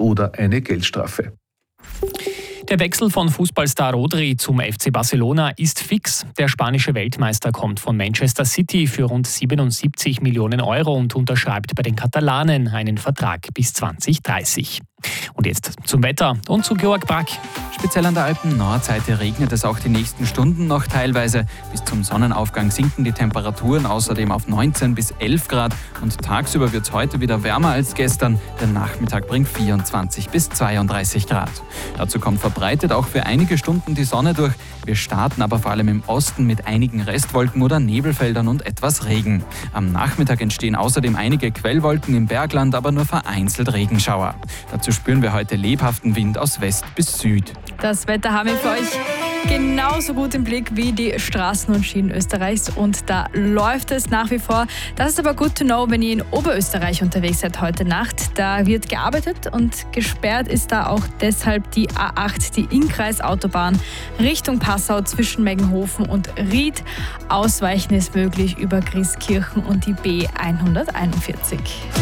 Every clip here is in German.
oder eine Geldstrafe. Der Wechsel von Fußballstar Rodri zum FC Barcelona ist fix. Der spanische Weltmeister kommt von Manchester City für rund 77 Millionen Euro und unterschreibt bei den Katalanen einen Vertrag bis 2030. Und jetzt zum Wetter und zu Georg Brack. Speziell an der Alpen-Nordseite regnet es auch die nächsten Stunden noch teilweise. Bis zum Sonnenaufgang sinken die Temperaturen außerdem auf 19 bis 11 Grad. Und tagsüber wird es heute wieder wärmer als gestern. Der Nachmittag bringt 24 bis 32 Grad. Dazu kommt verbreitet auch für einige Stunden die Sonne durch. Wir starten aber vor allem im Osten mit einigen Restwolken oder Nebelfeldern und etwas Regen. Am Nachmittag entstehen außerdem einige Quellwolken im Bergland, aber nur vereinzelt Regenschauer. Dazu spüren wir heute lebhaften Wind aus West bis Süd. Das Wetter haben wir für euch genauso gut im Blick wie die Straßen und Schienen Österreichs und da läuft es nach wie vor. Das ist aber good to know, wenn ihr in Oberösterreich unterwegs seid heute Nacht. Da wird gearbeitet und gesperrt ist da auch deshalb die A8, die Innkreisautobahn Richtung Passau zwischen Meggenhofen und Ried. Ausweichen ist möglich über Grieskirchen und die B141.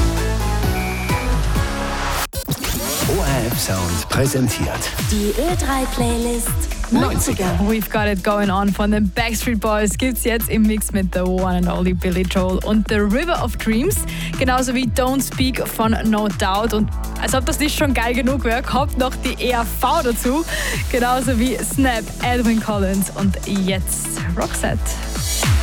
ORF Sound präsentiert die Ö3-Playlist 90er. We've Got It Going On von den Backstreet Boys gibt's jetzt im Mix mit The One and Only Billy Joel und The River of Dreams, genauso wie Don't Speak von No Doubt. Und als ob das nicht schon geil genug wäre, kommt noch die ERV dazu, genauso wie Snap, Edwin Collins und jetzt Roxette.